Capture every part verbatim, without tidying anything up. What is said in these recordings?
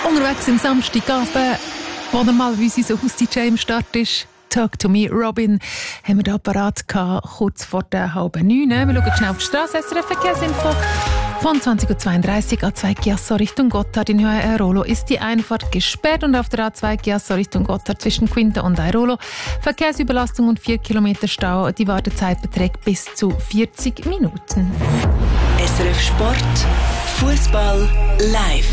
Unterwegs am Samstagabend, wo normalerweise so Haus-D J im Start ist. «Talk to me, Robin», haben wir da parat gehabt, kurz vor der halben neun. Wir schauen schnell auf die Straße. S R F Verkehrsinfo. Von zwanzig Uhr zweiunddreißig A zwei Chiasso Richtung Gotthard in Höhe Airolo ist die Einfahrt gesperrt und auf der A zwei Chiasso Richtung Gotthard zwischen Quinta und Airolo Verkehrsüberlastung und vier Kilometer Stau. Die Wartezeit beträgt bis zu vierzig Minuten. S R F Sport, Fußball live.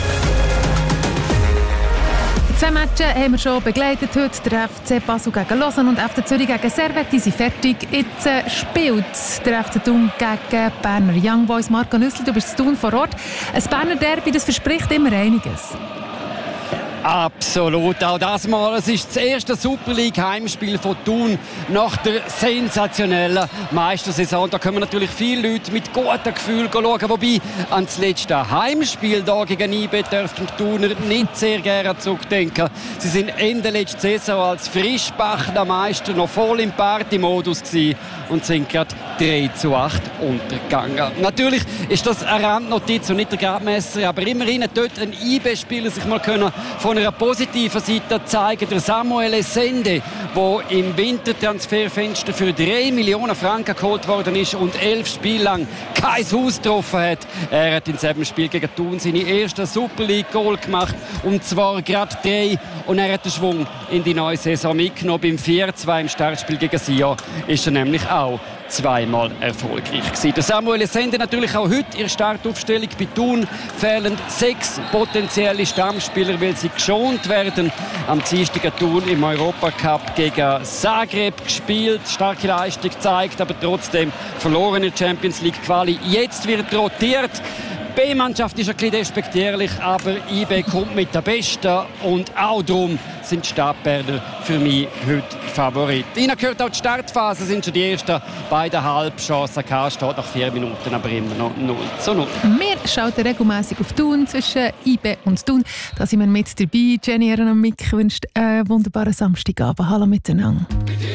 Zwei Matches haben wir schon begleitet heute. Der F C Basel gegen Lausanne und F C Zürich gegen Servette. Die sind fertig. Jetzt äh, spielt der F C Thun gegen Berner Young Boys. Marco Nüssli, du bist in Thun vor Ort. Ein Berner Derby, das verspricht immer einiges. Absolut, auch das Mal. Es ist das erste Super League-Heimspiel von Thun nach der sensationellen Meistersaison. Da können natürlich viele Leute mit gutem Gefühl schauen. Wobei an das letzte Heimspiel da gegen I B dürften die Thuner nicht sehr gerne zurückdenken. Sie sind Ende letzter Saison als Frischbacher Meister noch voll im Party-Modus gewesen und sind gerade drei zu acht untergegangen. Natürlich ist das eine Randnotiz und nicht der Gradmesser, aber immerhin hat dort ein I B-Spieler sich mal können von einer positiven Seite zeigen. Der Samuel Essende, der im Wintertransferfenster für drei Millionen Franken geholt worden ist und elf Spiele lang kein Haus getroffen hat. Er hat in diesem Spiel gegen Thun seine erste Super League-Goal gemacht, und zwar gerade drei. Und er hat den Schwung in die neue Saison mitgenommen. Beim vier zu zwei im Startspiel gegen Sion ist er nämlich auch zweimal erfolgreich gewesen. Der Samuel Essende natürlich auch heute in der Startaufstellung. Bei Thun fehlen sechs potenzielle Stammspieler, weil sie geschont werden. Am Dienstag Thun im Europacup gegen Zagreb gespielt, starke Leistung gezeigt, aber trotzdem verloren in der Champions League Quali. Jetzt wird rotiert. Die B-Mannschaft ist ein bisschen despektierlich, aber I B kommt mit der Besten, und auch darum sind die Stadtberner für mich heute Favorit. Ihnen gehört auch die Startphase, sind schon die ersten beiden Halbchancen gehabt, steht nach vier Minuten aber immer noch null zu null. Wir schauen regelmäßig auf Thun zwischen I B und Thun. Da sind wir mit dabei. Jenny Ehrenamik wünscht einen wunderbaren Samstagabend. Hallo miteinander.